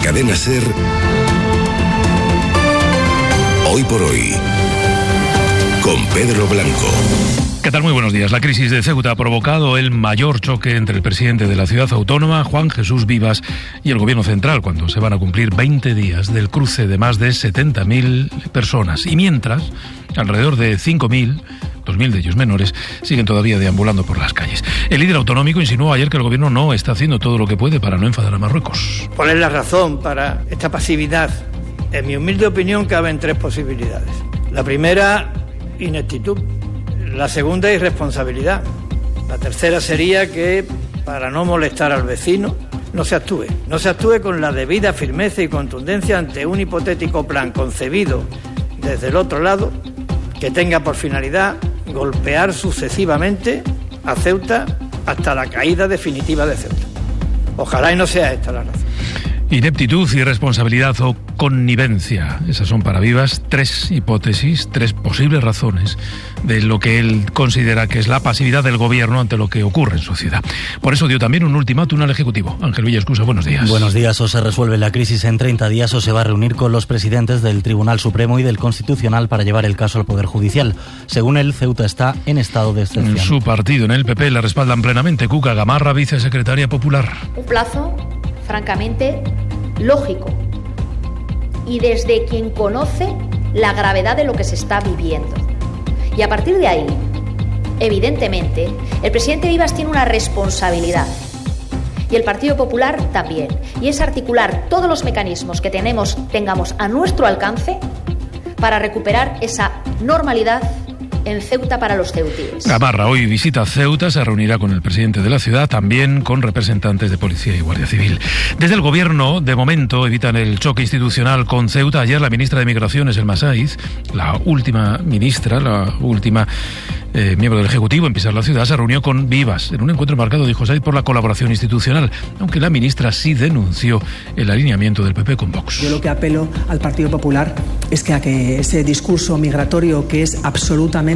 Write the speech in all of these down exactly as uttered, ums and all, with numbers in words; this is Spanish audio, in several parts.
cadena SER, Hoy por Hoy, con Pedro Blanco. ¿Qué tal? Muy buenos días. La crisis de Ceuta ha provocado el mayor choque entre el presidente de la ciudad autónoma, Juan Jesús Vivas, y el gobierno central, cuando se van a cumplir veinte días del cruce de más de setenta mil personas. Y mientras, alrededor de cinco mil, dos mil de ellos menores, siguen todavía deambulando por las calles. El líder autonómico insinuó ayer que el gobierno no está haciendo todo lo que puede para no enfadar a Marruecos. Poner la razón para esta pasividad, en mi humilde opinión, caben tres posibilidades. La primera, ineptitud. La segunda, irresponsabilidad. La tercera sería que, para no molestar al vecino, no se actúe. No se actúe con la debida firmeza y contundencia ante un hipotético plan concebido desde el otro lado que tenga por finalidad golpear sucesivamente a Ceuta hasta la caída definitiva de Ceuta. Ojalá y no sea esta la razón. Ineptitud, irresponsabilidad o connivencia. Esas son para Vivas tres hipótesis, tres posibles razones de lo que él considera que es la pasividad del gobierno ante lo que ocurre en su ciudad. Por eso dio también un ultimátum al Ejecutivo. Ángel Villascusa, buenos días. Buenos días. O se resuelve la crisis en treinta días o se va a reunir con los presidentes del Tribunal Supremo y del Constitucional para llevar el caso al Poder Judicial. Según él, Ceuta está en estado de excepción. Su partido, en el P P, la respaldan plenamente. Cuca Gamarra, vicesecretaria popular. Un plazo, francamente, lógico, y desde quien conoce la gravedad de lo que se está viviendo. Y a partir de ahí, evidentemente, el presidente Vivas tiene una responsabilidad, y el Partido Popular también, y es articular todos los mecanismos que tenemos, tengamos a nuestro alcance para recuperar esa normalidad en Ceuta para los ceutíes. Gamarra hoy visita Ceuta, se reunirá con el presidente de la ciudad, también con representantes de Policía y Guardia Civil. Desde el gobierno, de momento, evitan el choque institucional con Ceuta. Ayer la ministra de Migraciones, Elma Saiz, la última ministra, la última eh, miembro del Ejecutivo en pisar la ciudad, se reunió con Vivas en un encuentro marcado, dijo Saiz, por la colaboración institucional, aunque la ministra sí denunció el alineamiento del P P con Vox. Yo lo que apelo al Partido Popular es que a que ese discurso migratorio, que es absolutamente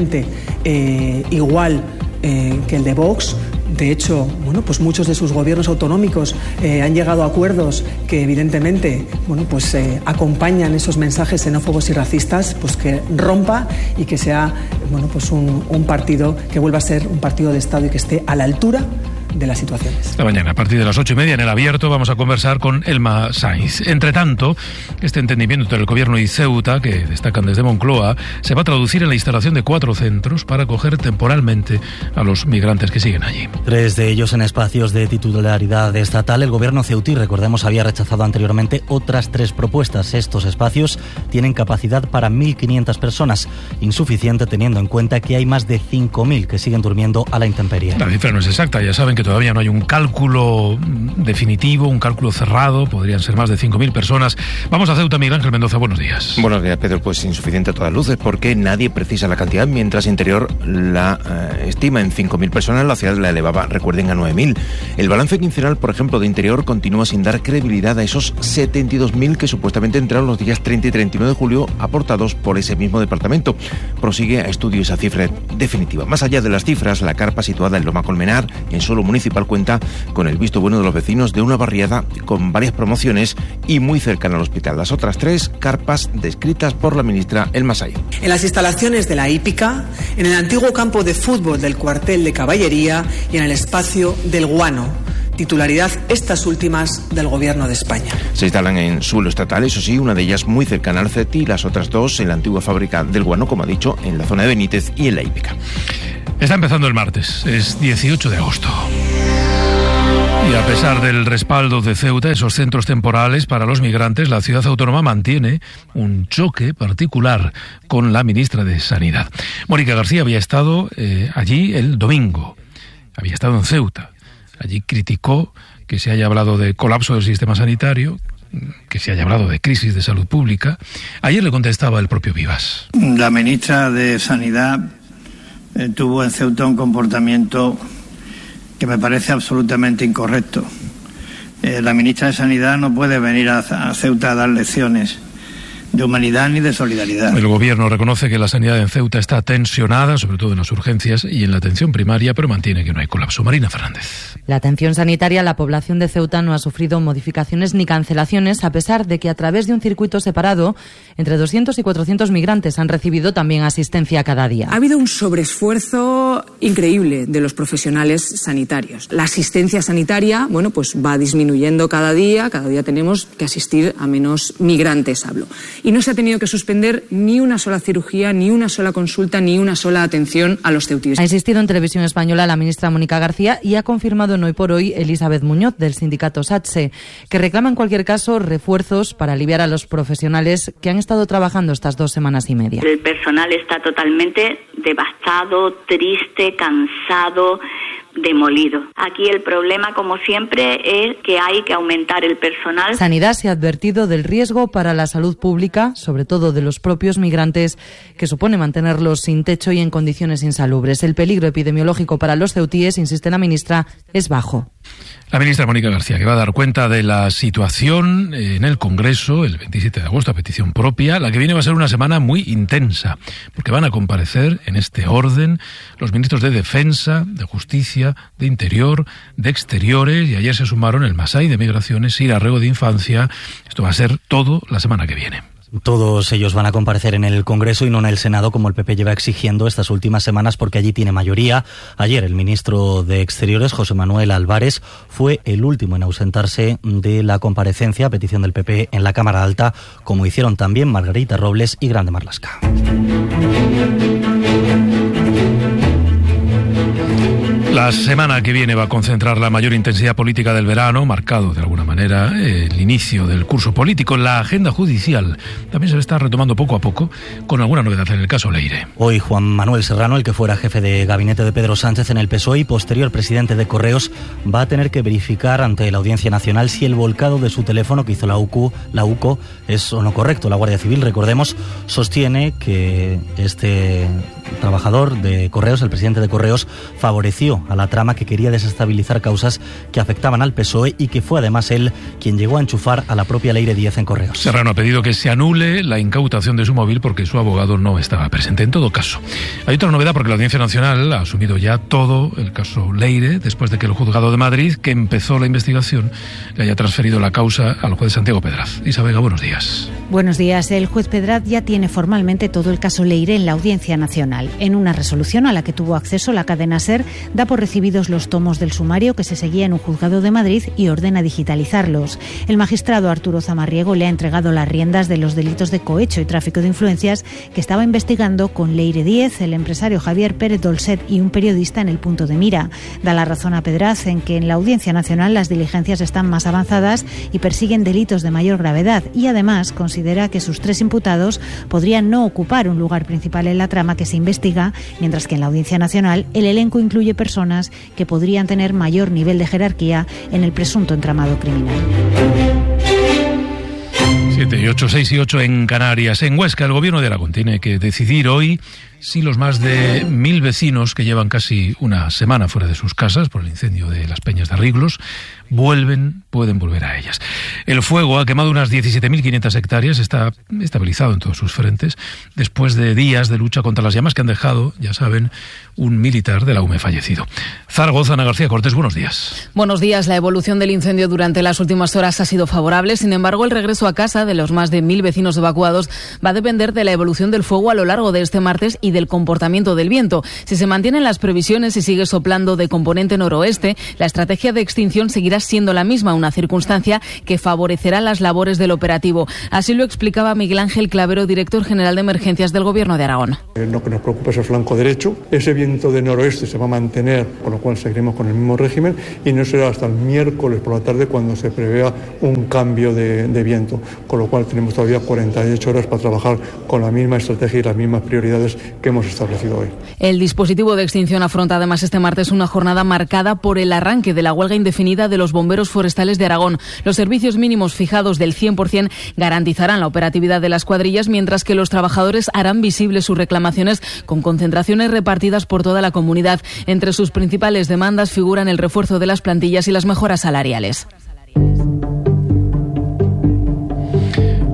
Eh, igual eh, que el de Vox. De hecho, bueno, pues muchos de sus gobiernos autonómicos eh, han llegado a acuerdos que evidentemente, bueno, pues eh, acompañan esos mensajes xenófobos y racistas, pues que rompa y que sea, bueno, pues un, un partido que vuelva a ser un partido de Estado y que esté a la altura de las situaciones. Esta mañana, a partir de las ocho y media, en el Abierto, vamos a conversar con Elma Saiz. Entre tanto, este entendimiento entre el Gobierno y Ceuta, que destacan desde Moncloa, se va a traducir en la instalación de cuatro centros para acoger temporalmente a los migrantes que siguen allí. Tres de ellos en espacios de titularidad estatal. El Gobierno ceutí, recordemos, había rechazado anteriormente otras tres propuestas. Estos espacios tienen capacidad para mil quinientas personas, insuficiente teniendo en cuenta que hay más de cinco mil que siguen durmiendo a la intemperie. La cifra no es exacta, ya saben que todavía no hay un cálculo definitivo, un cálculo cerrado, podrían ser más de cinco mil personas. Vamos a Ceuta, Miguel Ángel Mendoza, buenos días. Buenos días, Pedro. Pues insuficiente a todas luces, porque nadie precisa la cantidad, mientras Interior la eh, estima en cinco mil personas, la ciudad la elevaba, recuerden, a nueve mil. El balance quincenal, por ejemplo, de Interior continúa sin dar credibilidad a esos setenta y dos mil que supuestamente entraron los días treinta y treinta y uno de julio, aportados por ese mismo departamento. Prosigue a estudio esa cifra definitiva. Más allá de las cifras, la carpa situada en Loma Colmenar, en suelo municipal, cuenta con el visto bueno de los vecinos de una barriada con varias promociones y muy cercana al hospital. Las otras tres carpas descritas por la ministra Elma Saiz. En las instalaciones de la hípica, en el antiguo campo de fútbol del cuartel de caballería y en el espacio del Guano, titularidad estas últimas del Gobierno de España. Se instalan en suelo estatal, eso sí, una de ellas muy cercana al CETI, las otras dos en la antigua fábrica del Guano, como ha dicho, en la zona de Benítez y en la hípica. Está empezando el martes, es dieciocho de agosto. Y a pesar del respaldo de Ceuta, esos centros temporales para los migrantes, la ciudad autónoma mantiene un choque particular con la ministra de Sanidad. Mónica García había estado eh, allí el domingo, había estado en Ceuta. Allí criticó que se haya hablado de colapso del sistema sanitario, que se haya hablado de crisis de salud pública. Ayer le contestaba el propio Vivas. La ministra de Sanidad eh, tuvo en Ceuta un comportamiento que me parece absolutamente incorrecto. Eh, la ministra de Sanidad no puede venir a, a Ceuta a dar lecciones de humanidad ni de solidaridad. El gobierno reconoce que la sanidad en Ceuta está tensionada, sobre todo en las urgencias y en la atención primaria, pero mantiene que no hay colapso. Marina Fernández. La atención sanitaria, la población de Ceuta no ha sufrido modificaciones ni cancelaciones, a pesar de que a través de un circuito separado, entre doscientos y cuatrocientos migrantes han recibido también asistencia cada día. Ha habido un sobreesfuerzo increíble de los profesionales sanitarios. La asistencia sanitaria, bueno, pues va disminuyendo cada día, cada día tenemos que asistir a menos migrantes, hablo. Y no se ha tenido que suspender ni una sola cirugía, ni una sola consulta, ni una sola atención a los ceutíes. Ha insistido en Televisión Española la ministra Mónica García y ha confirmado en Hoy por Hoy Elizabeth Muñoz, del sindicato SATSE, que reclama en cualquier caso refuerzos para aliviar a los profesionales que han estado trabajando estas dos semanas y media. El personal está totalmente devastado, triste, cansado, demolido. Aquí el problema, como siempre, es que hay que aumentar el personal. Sanidad se ha advertido del riesgo para la salud pública, sobre todo de los propios migrantes, que supone mantenerlos sin techo y en condiciones insalubres. El peligro epidemiológico para los ceutíes, insiste la ministra, es bajo. La ministra Mónica García, que va a dar cuenta de la situación en el Congreso el veintisiete de agosto a petición propia. La que viene va a ser una semana muy intensa, porque van a comparecer en este orden los ministros de Defensa, de Justicia, de Interior, de Exteriores, y ayer se sumaron el Masai de Migraciones y el Arreo de Infancia. Esto va a ser todo la semana que viene. Todos ellos van a comparecer en el Congreso y no en el Senado, como el P P lleva exigiendo estas últimas semanas, porque allí tiene mayoría. Ayer el ministro de Exteriores, José Manuel Álvarez, fue el último en ausentarse de la comparecencia a petición del P P en la Cámara Alta, como hicieron también Margarita Robles y Grande Marlaska. La semana que viene va a concentrar la mayor intensidad política del verano, marcado de alguna manera el inicio del curso político. La agenda judicial también se está retomando poco a poco, con alguna novedad en el caso Leire. Hoy Juan Manuel Serrano, el que fuera jefe de gabinete de Pedro Sánchez en el P S O E y posterior presidente de Correos, va a tener que verificar ante la Audiencia Nacional si el volcado de su teléfono que hizo la U C U, la U C O es o no correcto. La Guardia Civil, recordemos, sostiene que este trabajador de Correos, el presidente de Correos, favoreció a la trama que quería desestabilizar causas que afectaban al P S O E y que fue además él quien llegó a enchufar a la propia Leire Díez en Correos. Serrano ha pedido que se anule la incautación de su móvil porque su abogado no estaba presente. En todo caso, hay otra novedad porque la Audiencia Nacional ha asumido ya todo el caso Leire después de que el Juzgado de Madrid, que empezó la investigación, le haya transferido la causa al juez Santiago Pedraz. Isabel, buenos días. Buenos días. El juez Pedraz ya tiene formalmente todo el caso Leire en la Audiencia Nacional. En una resolución a la que tuvo acceso la cadena SER, da por recibidos los tomos del sumario que se seguía en un juzgado de Madrid y ordena digitalizarlos. El magistrado Arturo Zamarriego le ha entregado las riendas de los delitos de cohecho y tráfico de influencias que estaba investigando con Leire Díez, el empresario Javier Pérez Dolcet y un periodista en el punto de mira. Da la razón a Pedraz en que en la Audiencia Nacional las diligencias están más avanzadas y persiguen delitos de mayor gravedad, y además considera que sus tres imputados podrían no ocupar un lugar principal en la trama que se investiga, mientras que en la Audiencia Nacional el elenco incluye personas que podrían tener mayor nivel de jerarquía en el presunto entramado criminal. siete y ocho, seis y ocho en Canarias. En Huesca, el gobierno de Aragón tiene que decidir hoy si los más de mil vecinos que llevan casi una semana fuera de sus casas por el incendio de las Peñas de Arriglos vuelven, pueden volver a ellas. El fuego ha quemado unas diecisiete mil quinientas hectáreas, está estabilizado en todos sus frentes, después de días de lucha contra las llamas que han dejado, ya saben, un militar de la U M E fallecido. Zaragoza, Ana García Cortés, buenos días. Buenos días. La evolución del incendio durante las últimas horas ha sido favorable. Sin embargo, el regreso a casa de los más de mil vecinos evacuados va a depender de la evolución del fuego a lo largo de este martes y del comportamiento del viento. Si se mantienen las previsiones y sigue soplando de componente noroeste, la estrategia de extinción seguirá siendo la misma, una circunstancia que favorecerá las labores del operativo. Así lo explicaba Miguel Ángel Clavero, director general de emergencias del Gobierno de Aragón. Lo que nos preocupa es el flanco derecho. Ese viento de noroeste se va a mantener, con lo cual seguiremos con el mismo régimen, y no será hasta el miércoles por la tarde cuando se prevea un cambio de, de viento, con lo cual tenemos todavía cuarenta y ocho horas para trabajar con la misma estrategia y las mismas prioridades que hemos establecido hoy. El dispositivo de extinción afronta además este martes una jornada marcada por el arranque de la huelga indefinida de los bomberos forestales de Aragón. Los servicios mínimos fijados del cien por ciento garantizarán la operatividad de las cuadrillas, mientras que los trabajadores harán visibles sus reclamaciones con concentraciones repartidas por toda la comunidad. Entre sus principales demandas figuran el refuerzo de las plantillas y las mejoras salariales.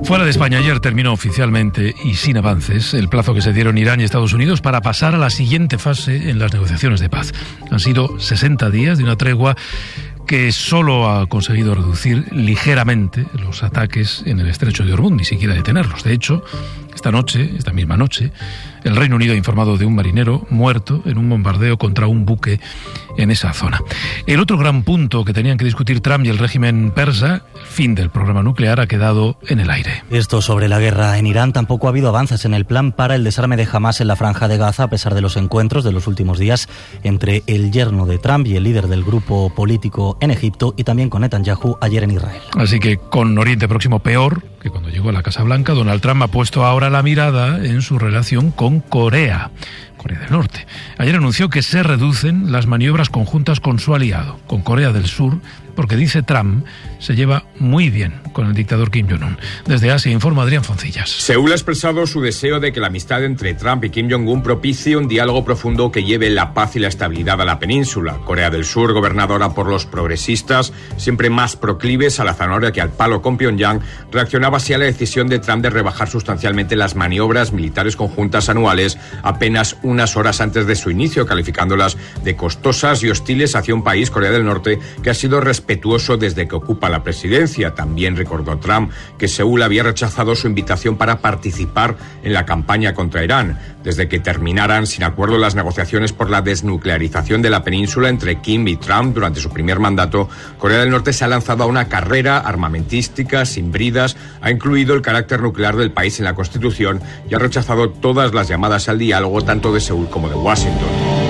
Fuera de España, ayer terminó oficialmente y sin avances el plazo que se dieron Irán y Estados Unidos para pasar a la siguiente fase en las negociaciones de paz. Han sido sesenta días de una tregua que solo ha conseguido reducir ligeramente los ataques en el estrecho de Hormuz, ni siquiera detenerlos. De hecho, esta noche, esta misma noche, el Reino Unido ha informado de un marinero muerto en un bombardeo contra un buque en esa zona. El otro gran punto que tenían que discutir Trump y el régimen persa, el fin del programa nuclear, ha quedado en el aire. Esto sobre la guerra en Irán. Tampoco ha habido avances en el plan para el desarme de Hamás en la Franja de Gaza, a pesar de los encuentros de los últimos días entre el yerno de Trump y el líder del grupo político en Egipto, y también con Netanyahu ayer en Israel. Así que con Oriente Próximo peor que cuando llegó a la Casa Blanca, Donald Trump ha puesto ahora la mirada en su relación con Corea, Corea del Norte. Ayer anunció que se reducen las maniobras conjuntas con su aliado, con Corea del Sur, porque, dice Trump, se lleva muy bien con el dictador Kim Jong-un. Desde Asia informa Adrián Foncillas. Seúl ha expresado su deseo de que la amistad entre Trump y Kim Jong-un propicie un diálogo profundo que lleve la paz y la estabilidad a la península. Corea del Sur, gobernadora por los progresistas, siempre más proclives a la zanahoria que al palo con Pyongyang, reaccionaba así a la decisión de Trump de rebajar sustancialmente las maniobras militares conjuntas anuales apenas unas horas antes de su inicio, calificándolas de costosas y hostiles hacia un país, Corea del Norte, que ha sido respetuoso desde que ocupa la presidencia. También recordó Trump que Seúl había rechazado su invitación para participar en la campaña contra Irán. Desde que terminaran sin acuerdo las negociaciones por la desnuclearización de la península entre Kim y Trump durante su primer mandato, Corea del Norte se ha lanzado a una carrera armamentística sin bridas, ha incluido el carácter nuclear del país en la Constitución y ha rechazado todas las llamadas al diálogo tanto de Seúl como de Washington.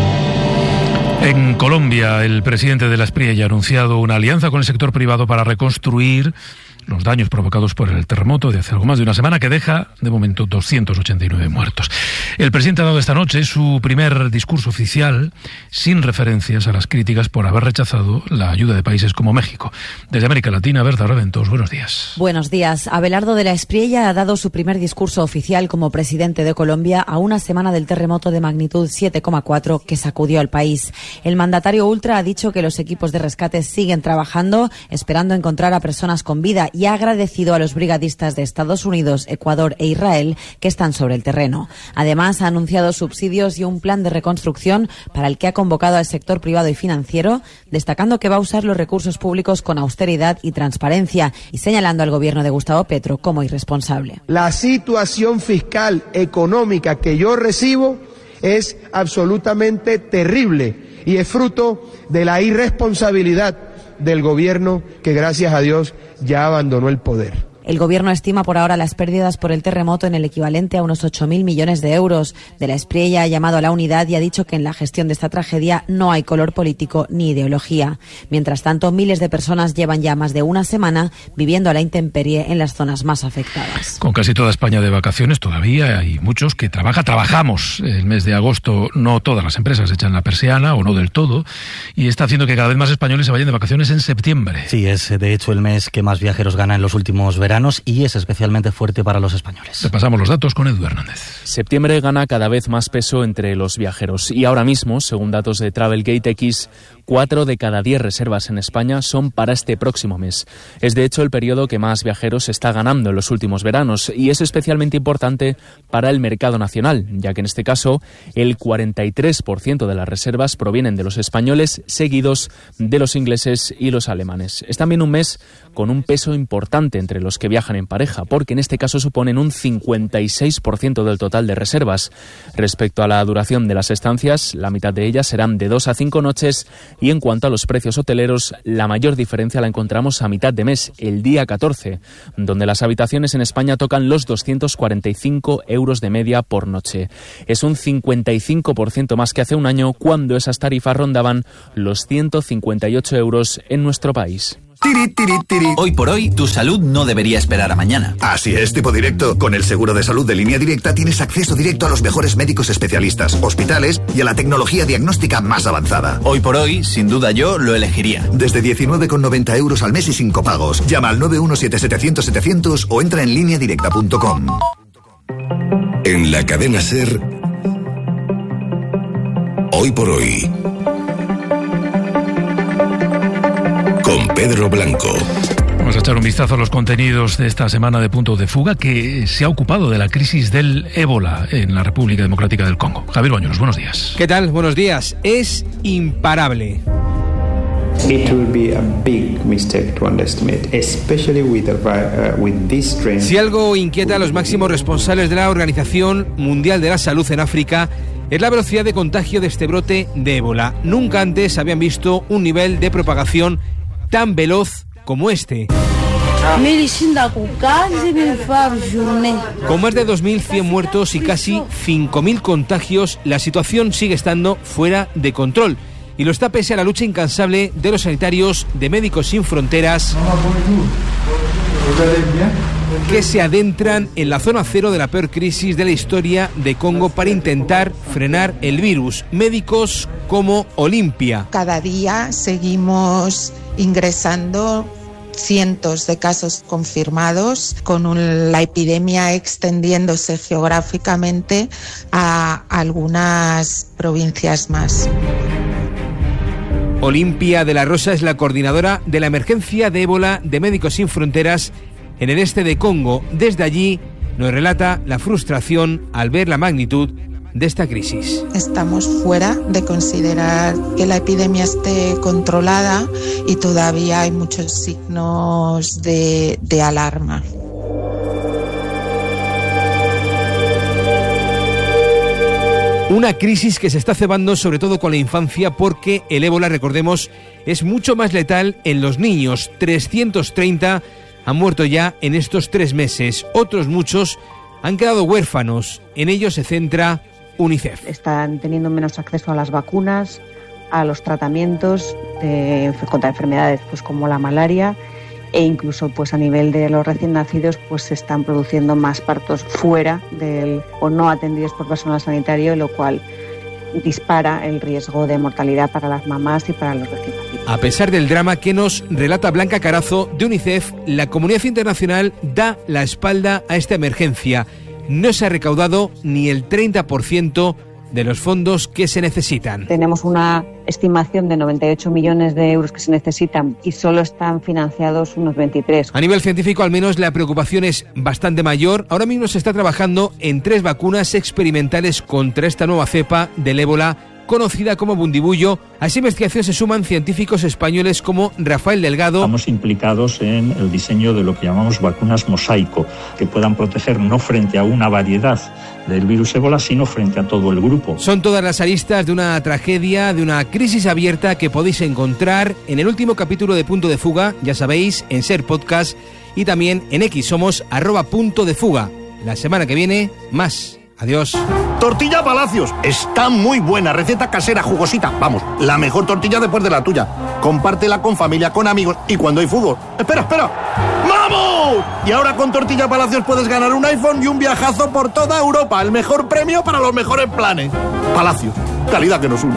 En Colombia, el presidente de la Espriella ya ha anunciado una alianza con el sector privado para reconstruir los daños provocados por el terremoto de hace algo más de una semana, que deja, de momento, doscientos ochenta y nueve muertos. El presidente ha dado esta noche su primer discurso oficial sin referencias a las críticas por haber rechazado la ayuda de países como México. Desde América Latina, Berta Reventos, buenos días. Buenos días. Abelardo de la Espriella ha dado su primer discurso oficial como presidente de Colombia a una semana del terremoto de magnitud siete coma cuatro que sacudió al país. El mandatario ultra ha dicho que los equipos de rescate siguen trabajando, esperando encontrar a personas con vida, y ha agradecido a los brigadistas de Estados Unidos, Ecuador e Israel que están sobre el terreno. Además, ha anunciado subsidios y un plan de reconstrucción para el que ha convocado al sector privado y financiero, destacando que va a usar los recursos públicos con austeridad y transparencia y señalando al gobierno de Gustavo Petro como irresponsable. La situación fiscal, económica que yo recibo es absolutamente terrible y es fruto de la irresponsabilidad del gobierno que, gracias a Dios, ya abandonó el poder. El gobierno estima por ahora las pérdidas por el terremoto en el equivalente a unos ocho mil millones de euros. De la Espriella ha llamado a la unidad y ha dicho que en la gestión de esta tragedia no hay color político ni ideología. Mientras tanto, miles de personas llevan ya más de una semana viviendo a la intemperie en las zonas más afectadas. Con casi toda España de vacaciones todavía hay muchos que trabajan, trabajamos. El mes de agosto no todas las empresas echan la persiana, o no del todo, y está haciendo que cada vez más españoles se vayan de vacaciones en septiembre. Sí, es de hecho el mes que más viajeros gana en los últimos veranos y es especialmente fuerte para los españoles. Repasamos los datos con Edu Hernández. Septiembre gana cada vez más peso entre los viajeros y ahora mismo, según datos de Travelgate X, cuatro de cada diez reservas en España son para este próximo mes. Es de hecho el periodo que más viajeros está ganando en los últimos veranos y es especialmente importante para el mercado nacional, ya que en este caso el cuarenta y tres por ciento de las reservas provienen de los españoles, seguidos de los ingleses y los alemanes. Es también un mes con un peso importante entre los que viajan en pareja, porque en este caso suponen un cincuenta y seis por ciento del total de reservas. Respecto a la duración de las estancias, la mitad de ellas serán de dos a cinco noches. Y en cuanto a los precios hoteleros, la mayor diferencia la encontramos a mitad de mes, el día catorce, donde las habitaciones en España tocan los doscientos cuarenta y cinco euros de media por noche. Es un cincuenta y cinco por ciento más que hace un año, cuando esas tarifas rondaban los ciento cincuenta y ocho euros en nuestro país. Tiri, tiri, tiri. Hoy por hoy, tu salud no debería esperar a mañana. Así es, tipo directo. Con el seguro de salud de Línea Directa tienes acceso directo a los mejores médicos especialistas, hospitales y a la tecnología diagnóstica más avanzada. Hoy por hoy, sin duda yo lo elegiría. Desde diecinueve con noventa euros al mes y sin copagos. Llama al nueve uno siete setecientos setecientos o entra en línea directa punto com. En la cadena SER, Hoy por hoy, con Pedro Blanco. Vamos a echar un vistazo a los contenidos de esta semana de Punto de Fuga, que se ha ocupado de la crisis del ébola en la República Democrática del Congo. Javier Bañuelos, buenos días. ¿Qué tal? Buenos días. Es imparable. It will be a big mistake to underestimate, especially with, the, uh, with this strain. Si algo inquieta a los máximos responsables de la Organización Mundial de la Salud en África, es la velocidad de contagio de este brote de ébola. Nunca antes habían visto un nivel de propagación tan veloz como este. Con más de dos mil cien muertos y casi cinco mil contagios, la situación sigue estando fuera de control. Y lo está pese a la lucha incansable de los sanitarios de Médicos Sin Fronteras, que se adentran en la zona cero de la peor crisis de la historia de Congo para intentar frenar el virus. Médicos como Olimpia. Cada día seguimos ingresando cientos de casos confirmados, con un, la epidemia extendiéndose geográficamente a algunas provincias más. Olimpia de la Rosa es la coordinadora de la emergencia de ébola de Médicos Sin Fronteras en el este de Congo. Desde allí nos relata la frustración al ver la magnitud de esta crisis. Estamos fuera de considerar que la epidemia esté controlada y todavía hay muchos signos de, de alarma. Una crisis que se está cebando sobre todo con la infancia, porque el ébola, recordemos, es mucho más letal en los niños. trescientos treinta han muerto ya en estos tres meses. Otros muchos han quedado huérfanos. En ellos se centra UNICEF. Están teniendo menos acceso a las vacunas, a los tratamientos de, contra enfermedades pues como la malaria, e incluso pues a nivel de los recién nacidos pues se están produciendo más partos fuera del o no atendidos por personal sanitario, lo cual dispara el riesgo de mortalidad para las mamás y para los recién nacidos. A pesar del drama que nos relata Blanca Carazo de UNICEF, la comunidad internacional da la espalda a esta emergencia. No se ha recaudado ni el treinta por ciento de los fondos que se necesitan. Tenemos una estimación de noventa y ocho millones de euros que se necesitan y solo están financiados unos veintitrés. A nivel científico, al menos, la preocupación es bastante mayor. Ahora mismo se está trabajando en tres vacunas experimentales contra esta nueva cepa del ébola, conocida como bundibullo. A esa investigación se suman científicos españoles como Rafael Delgado. Estamos implicados en el diseño de lo que llamamos vacunas mosaico, que puedan proteger no frente a una variedad del virus ébola, sino frente a todo el grupo. Son todas las aristas de una tragedia, de una crisis abierta que podéis encontrar en el último capítulo de Punto de Fuga, ya sabéis, en Ser Podcast y también en X, somos arroba Punto de Fuga. La semana que viene, más. Adiós. Tortilla Palacios. Está muy buena. Receta casera, jugosita. Vamos, la mejor tortilla después de la tuya. Compártela con familia, con amigos y cuando hay fútbol. Espera, espera. ¡Vamos! Y ahora con Tortilla Palacios puedes ganar un iPhone y un viajazo por toda Europa. El mejor premio para los mejores planes. Palacios. Calidad que nos une.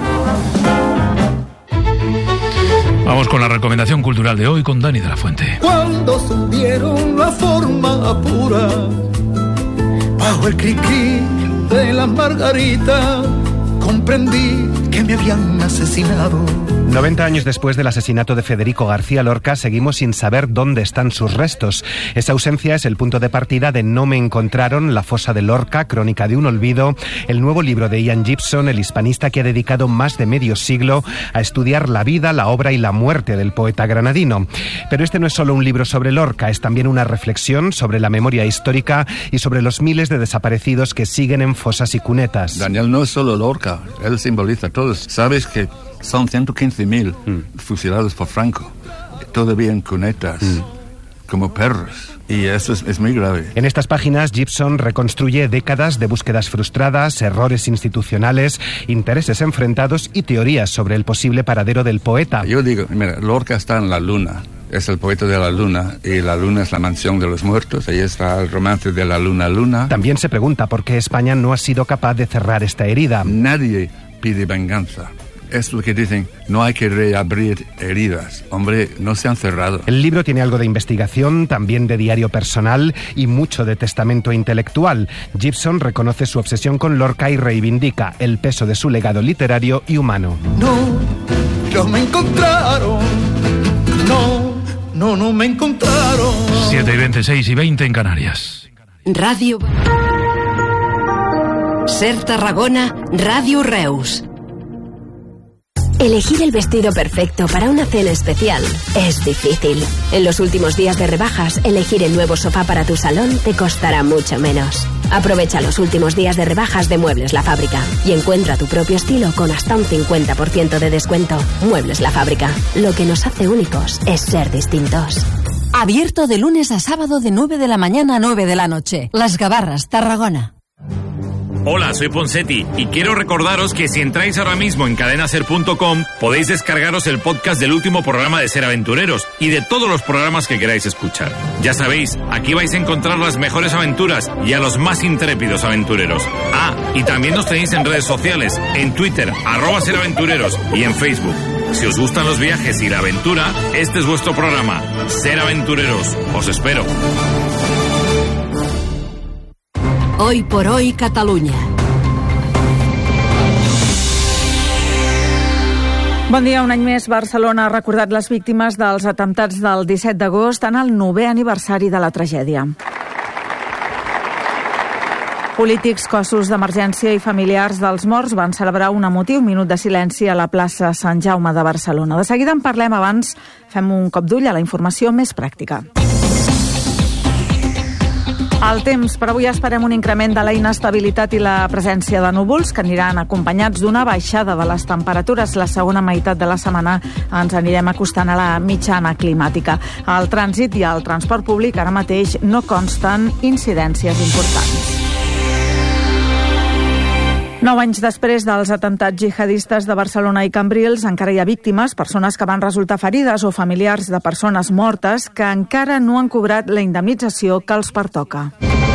Vamos con la recomendación cultural de hoy con Dani de la Fuente. Cuando subieron la forma pura bajo el cri-cri de la margarita, comprendí que me habían asesinado. noventa años después del asesinato de Federico García Lorca, seguimos sin saber dónde están sus restos. Esa ausencia es el punto de partida de No me encontraron, la fosa de Lorca, crónica de un olvido, el nuevo libro de Ian Gibson, el hispanista que ha dedicado más de medio siglo a estudiar la vida, la obra y la muerte del poeta granadino. Pero este no es solo un libro sobre Lorca, es también una reflexión sobre la memoria histórica y sobre los miles de desaparecidos que siguen en fosas y cunetas. Daniel no es solo Lorca, él simboliza a todos. Sabes que son ciento quince mil mm. fusilados por Franco, todavía en cunetas, mm. como perros. Y eso es, es muy grave. En estas páginas, Gibson reconstruye décadas de búsquedas frustradas, errores institucionales, intereses enfrentados y teorías sobre el posible paradero del poeta. Yo digo, mira, Lorca está en la luna. Es el poeta de la luna, y la luna es la mansión de los muertos. Ahí está el romance de la luna luna. También se pregunta por qué España no ha sido capaz de cerrar esta herida. Nadie pide venganza. Es lo que dicen, no hay que reabrir heridas. Hombre, no se han cerrado. El libro tiene algo de investigación, también de diario personal y mucho de testamento intelectual. Gibson reconoce su obsesión con Lorca y reivindica el peso de su legado literario y humano. No, no me encontraron, no, no, no me encontraron. siete y veintiséis y veinte en Canarias. Radio Ser Tarragona, Radio Reus. Elegir el vestido perfecto para una cena especial es difícil. En los últimos días de rebajas, elegir el nuevo sofá para tu salón te costará mucho menos. Aprovecha los últimos días de rebajas de Muebles La Fábrica y encuentra tu propio estilo con hasta un cincuenta por ciento de descuento. Muebles La Fábrica. Lo que nos hace únicos es ser distintos. Abierto de lunes a sábado de nueve de la mañana a nueve de la noche. Las Gabarras, Tarragona. Hola, soy Ponseti y quiero recordaros que si entráis ahora mismo en cadena ser punto com podéis descargaros el podcast del último programa de Ser Aventureros y de todos los programas que queráis escuchar. Ya sabéis, aquí vais a encontrar las mejores aventuras y a los más intrépidos aventureros. Ah, y también nos tenéis en redes sociales, en Twitter, arroba Ser Aventureros y en Facebook. Si os gustan los viajes y la aventura, este es vuestro programa, Ser Aventureros. Os espero. Hoy por hoy, Catalunya. Bon dia. Un any més, Barcelona ha recordat les víctimes dels atemptats del disset d'agost en el novè aniversari de la tragèdia. Polítics, cossos d'emergència i familiars dels morts van celebrar un emotiu minut de silenci a la plaça Sant Jaume de Barcelona. De seguida en parlem, abans fem un cop d'ull a la informació més pràctica. El temps. Per avui esperem un increment de la inestabilitat i la presència de núvols que aniran acompanyats d'una baixada de les temperatures. La segona meitat de la setmana ens anirem acostant a la mitjana climàtica. El trànsit i el transport públic ara mateix no consten incidències importants. Nou anys després dels atemptats jihadistes de Barcelona i Cambrils, encara hi ha víctimes, persones que van resultar ferides o familiars de persones mortes que encara no han cobrat la indemnització que els pertoca.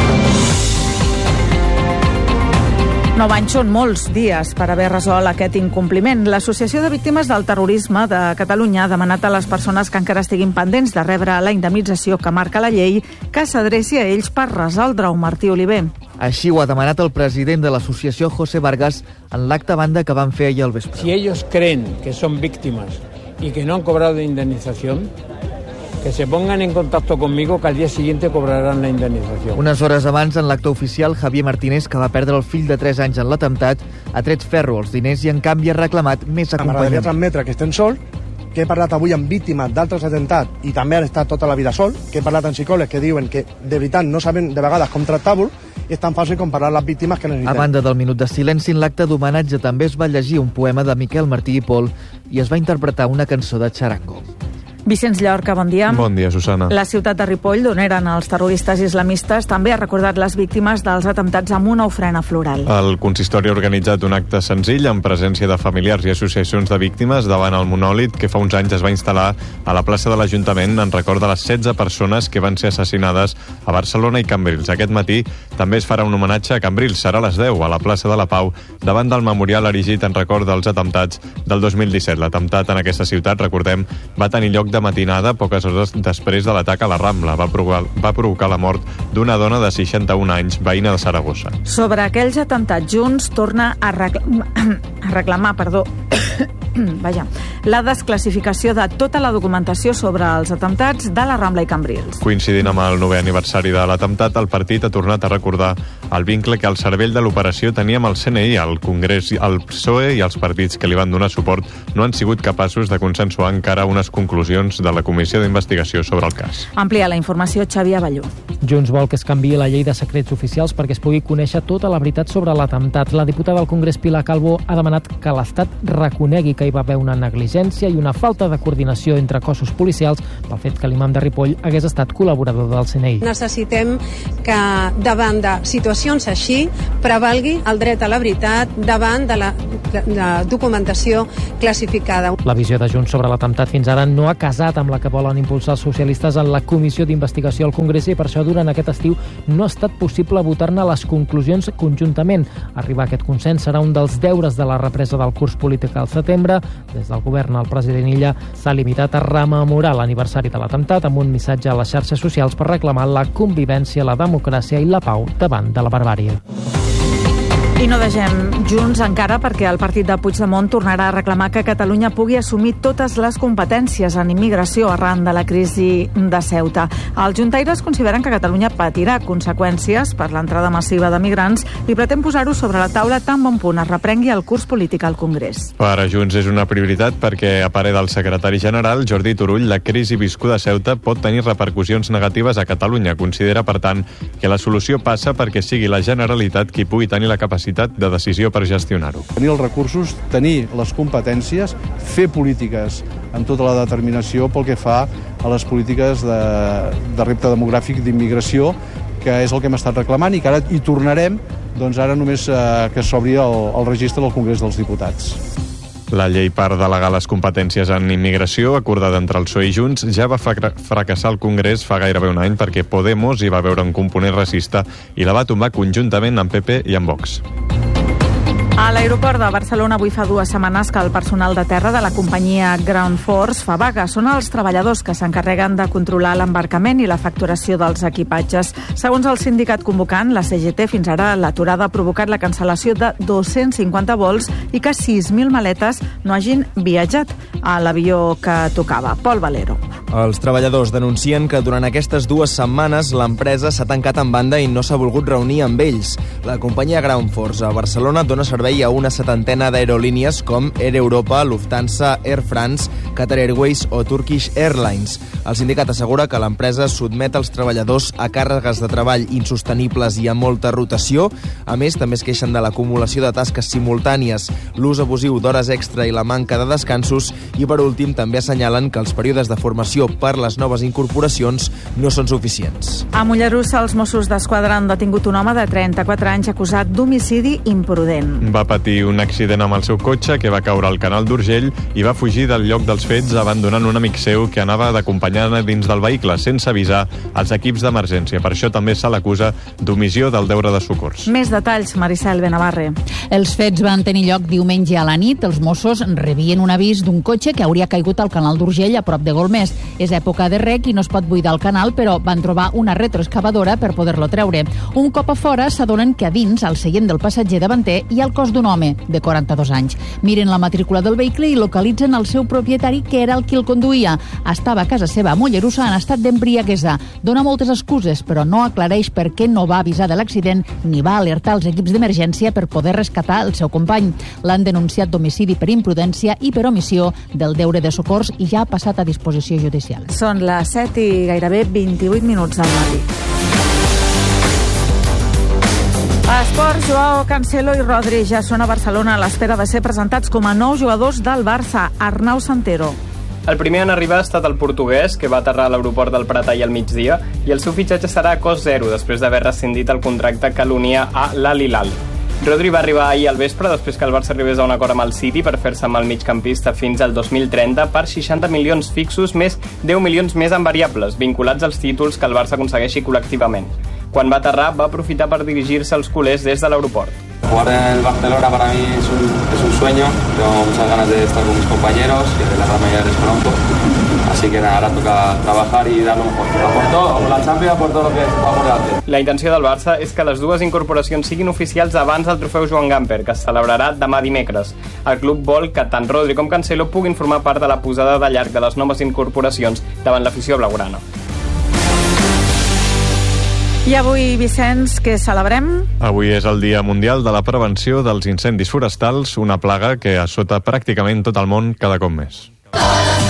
Nou anys són molts dies per haver resolt aquest incompliment. L'Associació de Víctimes del Terrorisme de Catalunya ha demanat a les persones que encara estiguin pendents de rebre la indemnització que marca la llei que s'adreci a ells per resoldre-ho. Martí Oliver. Així ho ha demanat el president de l'associació, José Vargas, en l'acte banda que van fer ahir al vespre. Si ellos creen que son víctimas y que no han cobrado indemnización, que se pongan en contacto conmigo, que al día siguiente cobrarán la indemnización. Unes hores abans, en l'acte oficial, Javier Martínez, que va perdre el fill de tres anys en l'atemptat, ha tret ferro als diners i, en canvi, ha reclamat més acompanyament. M'agradaria transmetre que estem sols, que he parlat avui amb víctimes d'altres atemptats i també han estat tota la vida sol, que he parlat amb psicòlegs que diuen que de veritat no saben de vegades com tractar-vos i és tan fàcil com parlar les víctimes que necessitem. A banda del minut de silenci, en l'acte d'homenatge també es va llegir un poema de Miquel Martí i Pol i es va interpretar una cançó de Charango. Vicenç Llorca, bon dia. Bon dia, Susana. La ciutat de Ripoll, d'on eren els terroristes islamistes, també ha recordat les víctimes dels atemptats amb una ofrena floral. El consistori ha organitzat un acte senzill en presència de familiars i associacions de víctimes davant el monòlit que fa uns anys es va instal·lar a la plaça de l'Ajuntament en record de les setze persones que van ser assassinades a Barcelona i Cambrils. Aquest matí també es farà un homenatge a Cambrils. Serà a les deu a la plaça de la Pau davant del memorial erigit en record dels atemptats del dos mil disset. L'atemptat en aquesta ciutat, recordem, va tenir lloc de matinada, poques hores després de l'atac a la Rambla. Va provocar, va provocar la mort d'una dona de seixanta-un anys, veïna de Saragossa. Sobre aquells atemptats, Junts torna a, reclam... a reclamar perdó, vaja, la desclassificació de tota la documentació sobre els atemptats de la Rambla i Cambrils. Coincidint amb el novè aniversari de l'atemptat, el partit ha tornat a recordar el vincle que el cervell de l'operació tenia amb el C N I. El Congrés, el P S O E i els partits que li van donar suport no han sigut capaços de consensuar encara unes conclusions de la comissió d'investigació sobre el cas. Amplia la informació Xavier Abelló. Junts vol que es canviï la llei de secrets oficials perquè es pugui conèixer tota la veritat sobre l'atemptat. La diputada del Congrés, Pilar Calvo, ha demanat que l'Estat reconegui que hi va haver una negligència i una falta de coordinació entre cossos policials pel fet que l'imam de Ripoll hagués estat col·laborador del C N I. Necessitem que davant de situacions així prevalgui el dret a la veritat davant de la, de la documentació classificada. La visió de Junts sobre l'atemptat fins ara no ha casat amb la que volen impulsar els socialistes en la comissió d'investigació al Congrés i per això durant aquest estiu no ha estat possible votar-ne les conclusions conjuntament. Arribar a aquest consens serà un dels deures de la represa del curs polític al setembre. Des del govern, el president Illa s'ha limitat a rememorar l'aniversari de l'atemptat amb un missatge a les xarxes socials per reclamar la convivència, la democràcia i la pau davant de la barbàrie. I no deixem Junts encara perquè el partit de Puigdemont tornarà a reclamar que Catalunya pugui assumir totes les competències en immigració arran de la crisi de Ceuta. Els juntaires consideren que Catalunya patirà conseqüències per l'entrada massiva de migrants i pretén posar-ho sobre la taula tan bon punt es reprengui el curs polític al Congrés. Per a Junts és una prioritat perquè, a parer del secretari general, Jordi Turull, la crisi viscuda a Ceuta pot tenir repercussions negatives a Catalunya. Considera, per tant, que la solució passa perquè sigui la Generalitat qui pugui tenir la capacitat de decisió per gestionar-ho. Tenir els recursos, tenir les competències, fer polítiques amb tota la determinació pel que fa a les polítiques de, de repte demogràfic d'immigració, que és el que hem estat reclamant i que ara hi tornarem, doncs ara només eh, que s'obri el, el registre del Congrés dels Diputats. La llei per delegar les competències en immigració, acordada entre el P S O E i Junts, ja va fracassar al Congrés fa gairebé un any perquè Podemos hi va veure un component racista i la va tombar conjuntament amb P P i amb Vox. A l'aeroport de Barcelona avui fa dues setmanes que el personal de terra de la companyia Ground Force fa vaga. Són els treballadors que s'encarreguen de controlar l'embarcament i la facturació dels equipatges. Segons el sindicat convocant, la C G T, fins ara l'aturada ha provocat la cancel·lació de dos-cents cinquanta vols i que sis mil maletes no hagin viatjat a l'avió que tocava. Pol Valero. Els treballadors denuncien que durant aquestes dues setmanes l'empresa s'ha tancat en banda i no s'ha volgut reunir amb ells. La companyia Ground Force a Barcelona dona servei a una setantena d'aerolínies com Air Europa, Lufthansa, Air France, Qatar Airways o Turkish Airlines. El sindicat assegura que l'empresa sotmet els treballadors a càrregues de treball insostenibles i a molta rotació. A més, també es queixen de l'acumulació de tasques simultànies, l'ús abusiu d'hores extra i la manca de descansos i, per últim, també assenyalen que els períodes de formació per les noves incorporacions no són suficients. A Mollerussa, els Mossos d'Esquadra han detingut un home de trenta-quatre anys acusat d'homicidi imprudent. Va patir un accident amb el seu cotxe que va caure al canal d'Urgell i va fugir del lloc dels fets abandonant un amic seu que anava d'acompanyant dins del vehicle sense avisar els equips d'emergència. Per això també se l'acusa d'omissió del deure de socors. Més detalls, Maricel Benavarre. Els fets van tenir lloc diumenge a la nit. Els Mossos rebien un avís d'un cotxe que hauria caigut al canal d'Urgell a prop de Golmés. És època de rec i no es pot buidar el canal, però van trobar una retroexcavadora per poder-lo treure. Un cop a fora s'adonen que a dins, al seient del passatger davanter, hi ha el cos d'un home de quaranta-dos anys. Miren la matrícula del vehicle i localitzen el seu propietari, que era el qui el conduïa. Estava a casa seva a Mollerussa en estat d'embriaguesa. Dona moltes excuses, però no aclareix per què no va avisar de l'accident ni va alertar els equips d'emergència per poder rescatar el seu company. L'han denunciat d'homicidi per imprudència i per omissió del deure de socors i ja ha passat a disposició judicial. Són les set i gairebé vint-i-vuit minuts al matí. A Esports, Joao Cancelo i Rodri ja són a Barcelona a l'espera de ser presentats com a nous jugadors del Barça. Arnau Santero. El primer en arribar ha estat el portuguès, que va aterrar a l'aeroport del Prat ahir al migdia, i el seu fitxatge serà a cost zero, després d'haver rescindit el contracte que l'unia a l'Al Hilal. Rodri va arribar ahir al vespre, després que el Barça arribés a un acord amb el City per fer-se amb el migcampista fins al dos mil trenta per seixanta milions fixos més deu milions més en variables, vinculats als títols que el Barça aconsegueixi col·lectivament. Quan va aterrar, va aprofitar per dirigir-se als culers des de l'aeroport. Jugar en el Barcelona para mí es un, es un sueño. Tengo muchas ganas de estar con mis compañeros, que de la gran mayoría les conozco. Así que nada, ahora toca trabajar y dar lo mejor. A por todo, por la Champions, por todo lo que va por delante. La intenció del Barça és que les dues incorporacions siguin oficials abans del trofeu Joan Gamper, que es celebrarà demà dimecres. El club vol que tant Rodri com Cancelo puguin formar part de la posada de llarg de les noves incorporacions davant l'afició blaugrana. I avui, Vicenç, què celebrem? Avui és el Dia Mundial de la Prevenció dels Incendis Forestals, una plaga que assota pràcticament tot el món cada cop més.